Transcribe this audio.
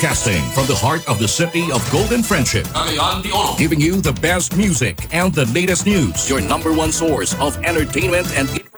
Broadcasting from the heart of the city of Golden Friendship. Giving you the best music and the latest news. Your number one source of entertainment and